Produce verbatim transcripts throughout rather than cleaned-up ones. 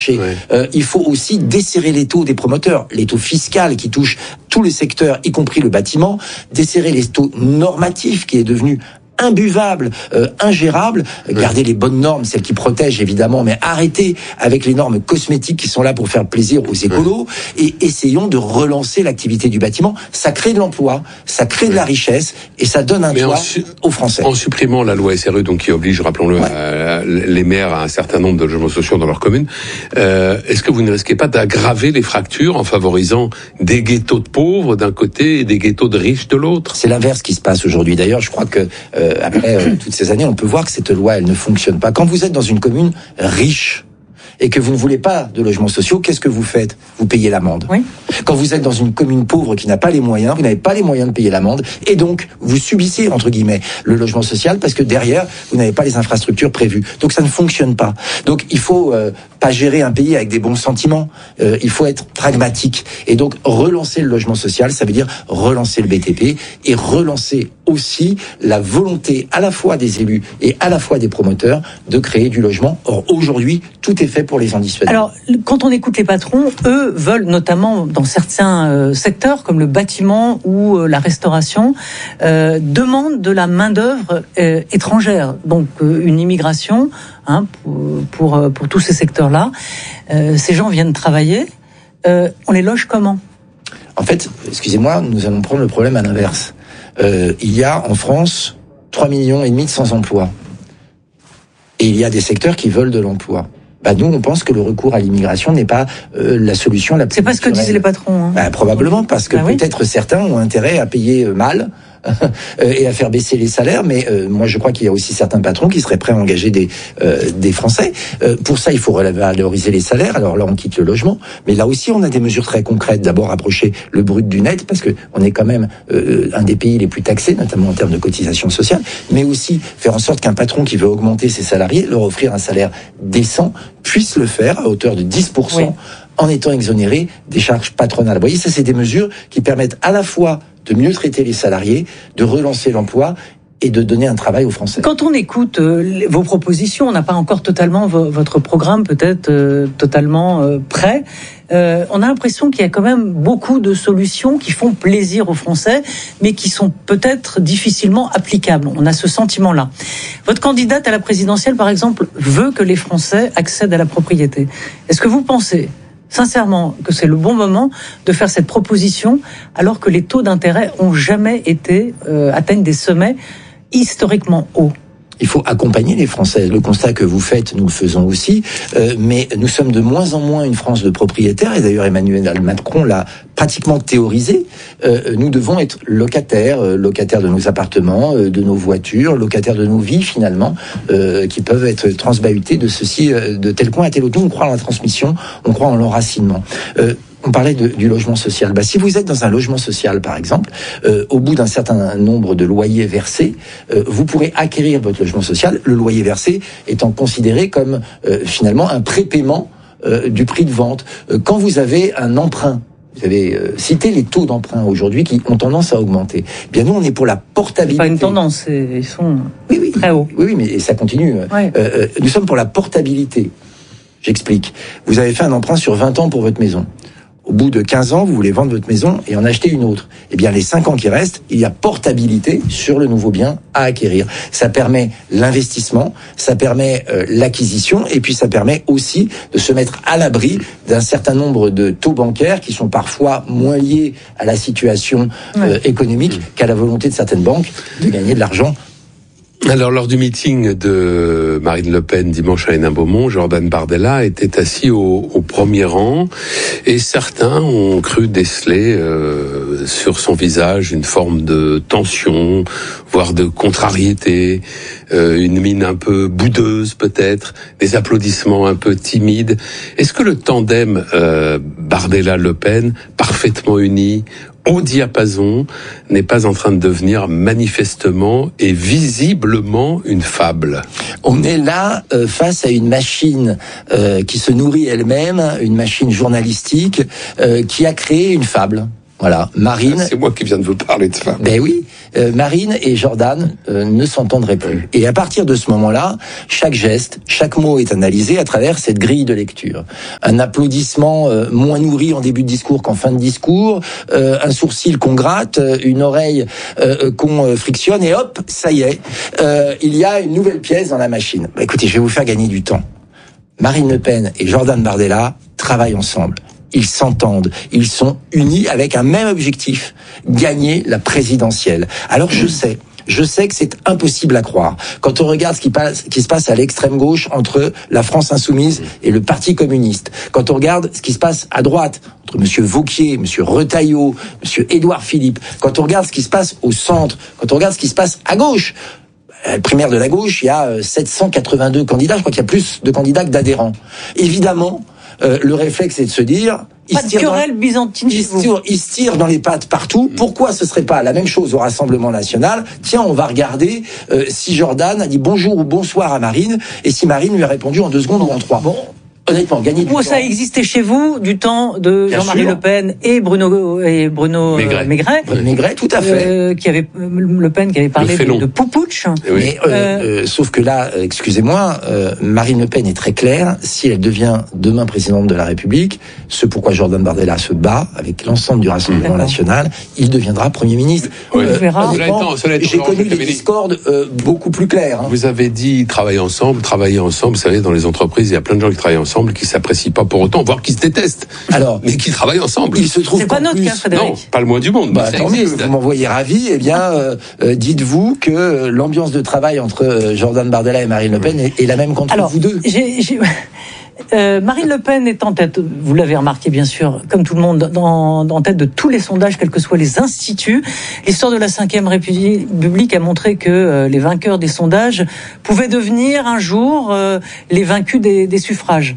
Ouais. Euh, il faut aussi desserrer les taux des promoteurs, les taux fiscaux qui touchent tous les secteurs, y compris le bâtiment, desserrer les taux normatifs qui est devenu imbuvable, euh, ingérable, ouais. Garder les bonnes normes, celles qui protègent évidemment, mais arrêter avec les normes cosmétiques qui sont là pour faire plaisir aux écolos, ouais. Et essayons de relancer l'activité du bâtiment. Ça crée de l'emploi, ça crée ouais. de la richesse, et ça donne un mais toit su- aux Français. En supprimant la loi S R E, donc qui oblige, rappelons-le, ouais. à, les maires à un certain nombre de logements sociaux dans leur commune, euh, est-ce que vous ne risquez pas d'aggraver les fractures en favorisant des ghettos de pauvres d'un côté et des ghettos de riches de l'autre? C'est l'inverse qui se passe aujourd'hui. D'ailleurs, je crois que euh, après euh, toutes ces années, on peut voir que cette loi, elle ne fonctionne pas. Quand vous êtes dans une commune riche et que vous ne voulez pas de logements sociaux, qu'est-ce que vous faites? Vous payez l'amende. Oui. Quand vous êtes dans une commune pauvre qui n'a pas les moyens, vous n'avez pas les moyens de payer l'amende, et donc vous subissez, entre guillemets, le logement social parce que derrière, vous n'avez pas les infrastructures prévues. Donc ça ne fonctionne pas. Donc il faut euh, pas gérer un pays avec des bons sentiments. Euh, il faut être pragmatique. Et donc relancer le logement social, ça veut dire relancer le B T P et relancer aussi la volonté à la fois des élus et à la fois des promoteurs de créer du logement. Or aujourd'hui, tout est fait pour les en dissuader. Alors, quand on écoute les patrons, eux veulent, notamment dans certains euh, secteurs, comme le bâtiment ou euh, la restauration, euh, demandent de la main-d'œuvre euh, étrangère. Donc, euh, une immigration hein, pour, pour, pour tous ces secteurs-là. Euh, ces gens viennent travailler. Euh, on les loge comment ? En fait, excusez-moi, nous allons prendre le problème à l'inverse. Euh, il y a en France trois millions et demi de sans-emploi. Et il y a des secteurs qui veulent de l'emploi. Bah nous, on pense que le recours à l'immigration n'est pas euh, la solution la plus C'est pas ce que disent les patrons. Hein. Bah, probablement, parce que bah, peut-être oui. certains ont intérêt à payer mal et à faire baisser les salaires, mais euh, moi je crois qu'il y a aussi certains patrons qui seraient prêts à engager des euh, des Français. Euh, pour ça, il faut revaloriser les salaires. Alors là, on quitte le logement, mais là aussi, on a des mesures très concrètes. D'abord, rapprocher le brut du net, parce que on est quand même euh, un des pays les plus taxés, notamment en termes de cotisation sociale, mais aussi faire en sorte qu'un patron qui veut augmenter ses salariés, leur offrir un salaire décent, puisse le faire à hauteur de dix pour cent. Oui. En étant exonéré des charges patronales. Vous voyez, ça, c'est des mesures qui permettent à la fois de mieux traiter les salariés, de relancer l'emploi et de donner un travail aux Français. Quand on écoute euh, vos propositions, on n'a pas encore totalement vo- votre programme peut-être euh, totalement euh, prêt. Euh, on a l'impression qu'il y a quand même beaucoup de solutions qui font plaisir aux Français, mais qui sont peut-être difficilement applicables. On a ce sentiment-là. Votre candidate à la présidentielle, par exemple, veut que les Français accèdent à la propriété. Est-ce que vous pensez sincèrement que c'est le bon moment de faire cette proposition alors que les taux d'intérêt ont jamais été euh, atteignent des sommets historiquement hauts? Il faut accompagner les Français. Le constat que vous faites, nous le faisons aussi. Euh, mais nous sommes de moins en moins une France de propriétaires. Et d'ailleurs, Emmanuel Macron l'a pratiquement théorisé. Euh, nous devons être locataires, euh, locataires de nos appartements, euh, de nos voitures, locataires de nos vies, finalement, euh, qui peuvent être transbahutés de ceci, euh, de tel coin à tel autre. Nous, on croit en la transmission, on croit en l'enracinement. Euh, On parlait de, du logement social. Bah, si vous êtes dans un logement social, par exemple, euh, au bout d'un certain nombre de loyers versés, euh, vous pourrez acquérir votre logement social, le loyer versé étant considéré comme euh, finalement un prépaiement euh, du prix de vente. Euh, quand vous avez un emprunt, vous avez euh, cité les taux d'emprunt aujourd'hui qui ont tendance à augmenter. Eh bien, nous, on est pour la portabilité. C'est pas une tendance, ils sont oui, oui, très hauts. Oui, oui, mais ça continue. Ouais. Euh, nous sommes pour la portabilité. J'explique. Vous avez fait un emprunt sur vingt ans pour votre maison. Au bout de quinze ans, vous voulez vendre votre maison et en acheter une autre. Eh bien, les cinq ans qui restent, il y a portabilité sur le nouveau bien à acquérir. Ça permet l'investissement, ça permet euh, l'acquisition et puis ça permet aussi de se mettre à l'abri d'un certain nombre de taux bancaires qui sont parfois moins liés à la situation euh, économique qu'à la volonté de certaines banques de gagner de l'argent. Alors, lors du meeting de Marine Le Pen dimanche à Hénin-Beaumont, Jordan Bardella était assis au, au premier rang et certains ont cru déceler euh, sur son visage une forme de tension, voire de contrariété, euh, une mine un peu boudeuse peut-être, des applaudissements un peu timides. Est-ce que le tandem euh, Bardella-Le Pen, parfaitement uni, au diapason, n'est pas en train de devenir manifestement et visiblement une fable? On est là euh, face à une machine euh, qui se nourrit elle-même, une machine journalistique euh, qui a créé une fable. Voilà, Marine. C'est moi qui viens de vous parler de femmes. Ben oui, euh, Marine et Jordan euh, ne s'entendraient plus. Et à partir de ce moment-là, chaque geste, chaque mot est analysé à travers cette grille de lecture. Un applaudissement euh, moins nourri en début de discours qu'en fin de discours, euh, un sourcil qu'on gratte, euh, une oreille euh, qu'on euh, frictionne, et hop, ça y est, euh, il y a une nouvelle pièce dans la machine. Ben, écoutez, je vais vous faire gagner du temps. Marine Le Pen et Jordan Bardella travaillent ensemble. Ils s'entendent, ils sont unis avec un même objectif, gagner la présidentielle. Alors je sais, je sais que c'est impossible à croire. Quand on regarde ce qui, passe, qui se passe à l'extrême gauche entre la France insoumise et le Parti communiste, quand on regarde ce qui se passe à droite entre Monsieur Wauquiez, Monsieur Retailleau, Monsieur Édouard Philippe, quand on regarde ce qui se passe au centre, quand on regarde ce qui se passe à gauche, la primaire de la gauche, il y a sept cent quatre-vingt-deux candidats, je crois qu'il y a plus de candidats que d'adhérents. Évidemment, Euh, le réflexe est de se dire, il pas de querelle byzantine. Il se tire, il se tire dans les pattes partout. Pourquoi ce serait pas la même chose au Rassemblement national? Tiens, on va regarder euh, si Jordan a dit bonjour ou bonsoir à Marine, et si Marine lui a répondu en deux secondes ou en trois. Bon. Honnêtement, gagner du Ou temps. ça existait chez vous du temps de Bien Jean-Marie sûr. Le Pen et Bruno et Bruno Maigret. euh, Maigret, Maigret, tout à fait. euh, qui avait Le Pen qui avait parlé de, de poupouche. Oui. Mais, euh, euh, sauf que là, euh, excusez-moi, euh, Marine Le Pen est très claire. Si elle devient demain présidente de la République, ce pourquoi Jordan Bardella se bat avec l'ensemble du Rassemblement D'accord. national, il deviendra Premier ministre. Oui, on verra. Cela étant, cela étant, J'ai Laurent connu des Cavalli. discordes euh, beaucoup plus clairs. Hein. Vous avez dit travailler ensemble, travailler ensemble. Vous savez, dans les entreprises, il y a plein de gens qui travaillent ensemble, qui s'apprécient pas pour autant, voire qui se détestent. Alors, mais qui travaillent ensemble. il se trouve C'est pas qu'en notre plus, cas, Frédéric. Non, pas le moins du monde. Bah, mais ça tant mieux, existe. vous m'envoyez ravi. Eh bien, euh, euh, dites-vous que euh, l'ambiance de travail entre euh, Jordan Bardella et Marine Le Pen est, est la même qu'entre Alors, vous deux. j'ai, j'ai... Euh, Marine Le Pen est en tête, vous l'avez remarqué bien sûr, comme tout le monde, dans, en tête de tous les sondages, quels que soient les instituts. L'histoire de la cinquième République a montré que euh, les vainqueurs des sondages pouvaient devenir un jour euh, les vaincus des, des suffrages.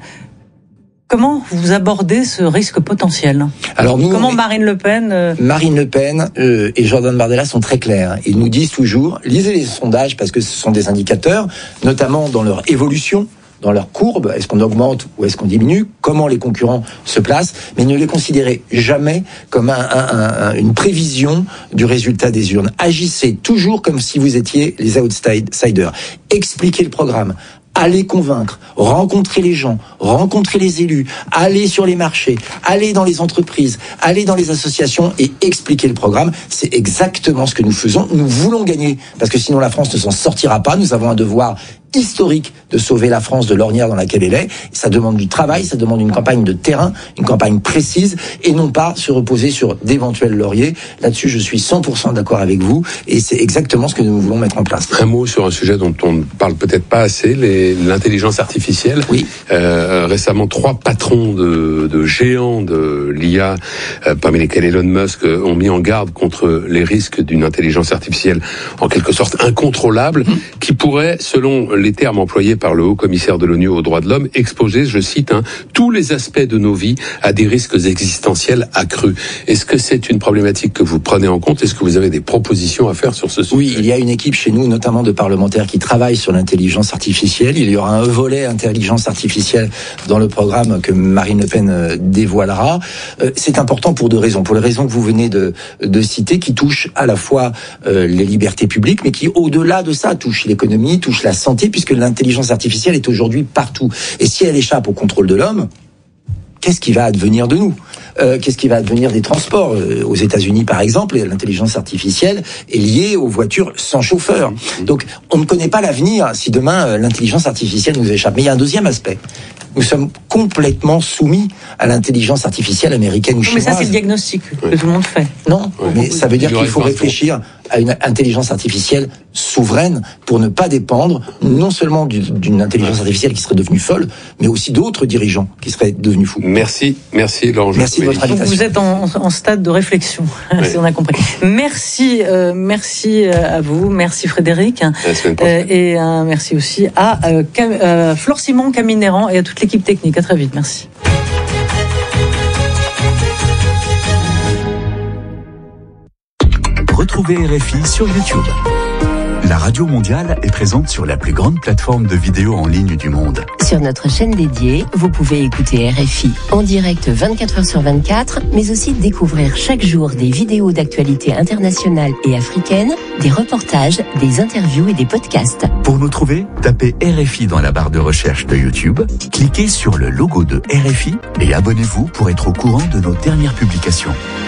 Comment vous abordez ce risque potentiel? Alors nous, Comment on est- Marine Le Pen euh, Marine Le Pen euh, et Jordan Bardella sont très clairs. Ils nous disent toujours, lisez les sondages parce que ce sont des indicateurs, notamment dans leur évolution, dans leur courbe, est-ce qu'on augmente ou est-ce qu'on diminue, comment les concurrents se placent, mais ne les considérez jamais comme un, un, un, une prévision du résultat des urnes. Agissez toujours comme si vous étiez les outsiders. Expliquez le programme. Allez convaincre, rencontrer les gens, rencontrer les élus, aller sur les marchés, aller dans les entreprises, aller dans les associations et expliquer le programme. C'est exactement ce que nous faisons. Nous voulons gagner, parce que sinon la France ne s'en sortira pas. Nous avons un devoir historique de sauver la France de l'ornière dans laquelle elle est. Ça demande du travail, ça demande une campagne de terrain, une campagne précise, et non pas se reposer sur d'éventuels lauriers. Là-dessus, je suis cent pour cent d'accord avec vous, et c'est exactement ce que nous voulons mettre en place. Un mot sur un sujet dont on ne parle peut-être pas assez, les, l'intelligence artificielle. Oui. Euh, récemment, trois patrons de, de géants de l'I A, euh, parmi lesquels Elon Musk, euh, ont mis en garde contre les risques d'une intelligence artificielle en quelque sorte incontrôlable, mmh. qui pourrait, selon les termes employés par le haut-commissaire de l'ONU aux droits de l'homme, exposer, je cite, hein, tous les aspects de nos vies à des risques existentiels accrus. Est-ce que c'est une problématique que vous prenez en compte? Est-ce que vous avez des propositions à faire sur ce sujet? Oui, il y a une équipe chez nous, notamment de parlementaires, qui travaillent sur l'intelligence artificielle. Il y aura un volet intelligence artificielle dans le programme que Marine Le Pen dévoilera. C'est important pour deux raisons. Pour les raisons que vous venez de, de citer, qui touchent à la fois euh, les libertés publiques, mais qui, au-delà de ça, touchent l'économie, touchent la santé, puisque l'intelligence artificielle est aujourd'hui partout. Et si elle échappe au contrôle de l'homme, qu'est-ce qui va advenir de nous ? Euh, qu'est-ce qui va advenir des transports ? euh, Aux États-Unis, par exemple, l'intelligence artificielle est liée aux voitures sans chauffeur. Donc, on ne connaît pas l'avenir si demain euh, l'intelligence artificielle nous échappe. Mais il y a un deuxième aspect. Nous sommes complètement soumis à l'intelligence artificielle américaine ou Mais chinoise. ça, c'est le diagnostic que Oui. tout le monde fait. Non, Oui. mais ça veut dire qu'il faut réfléchir à une intelligence artificielle souveraine pour ne pas dépendre non seulement d'une intelligence artificielle qui serait devenue folle, mais aussi d'autres dirigeants qui seraient devenus fous. Merci, merci Laurent. Merci de votre Donc invitation. vous êtes en, en stade de réflexion, Oui. si on a compris. Merci, euh, merci à vous, merci Frédéric, À la semaine euh, prochaine. et un merci aussi à euh, Cam, euh, Flore Simon, Camille Néran et à toute l'équipe technique. À très vite, merci. Retrouvez R F I sur YouTube. La Radio Mondiale est présente sur la plus grande plateforme de vidéo en ligne du monde. Sur notre chaîne dédiée, vous pouvez écouter R F I en direct vingt-quatre heures sur vingt-quatre, mais aussi découvrir chaque jour des vidéos d'actualité internationale et africaine, des reportages, des interviews et des podcasts. Pour nous trouver, tapez R F I dans la barre de recherche de YouTube, cliquez sur le logo de R F I et abonnez-vous pour être au courant de nos dernières publications.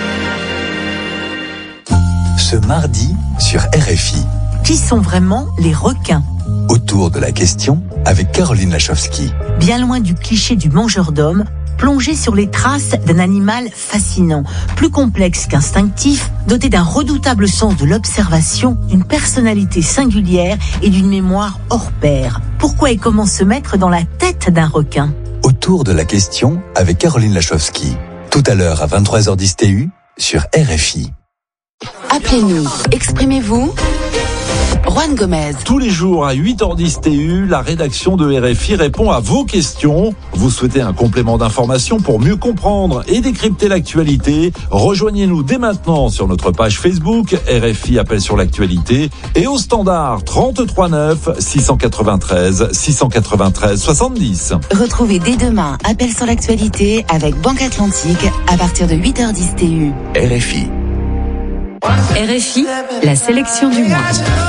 Ce mardi sur R F I. Qui sont vraiment les requins ? Autour de la question avec Caroline Lachowski. Bien loin du cliché du mangeur d'hommes, plongé sur les traces d'un animal fascinant, plus complexe qu'instinctif, doté d'un redoutable sens de l'observation, d'une personnalité singulière et d'une mémoire hors pair. Pourquoi et comment se mettre dans la tête d'un requin ? Autour de la question avec Caroline Lachowski. Tout à l'heure à vingt-trois heures dix T U sur R F I. Appelez-nous, exprimez-vous. Juan Gomez. Tous les jours à huit heures dix T U, la rédaction de R F I répond à vos questions. Vous souhaitez un complément d'information pour mieux comprendre et décrypter l'actualité? Rejoignez-nous dès maintenant sur notre page Facebook R F I Appel sur l'actualité et au standard trente-trois neuf six cent quatre-vingt-treize six cent quatre-vingt-treize soixante-dix. Retrouvez dès demain Appel sur l'actualité avec Banque Atlantique à partir de huit heures dix T U. R F I. R F I, la sélection du mois.